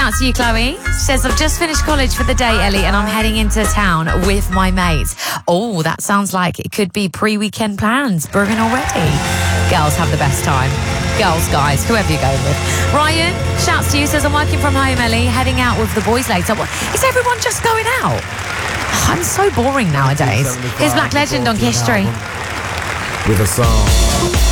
out to you, Chloe. Says, I've just finished college for the day, Ellie, and I'm heading into town with my mates. Oh, that sounds like it could be pre-weekend plans brewing already. Girls have the best time. Girls, guys, whoever you're going with. Ryan, shouts to you, says, I'm working from home, Ellie, heading out with the boys later. Is everyone just going out? I'm so boring nowadays. Here's Black Legend on Kiss Street. With a song.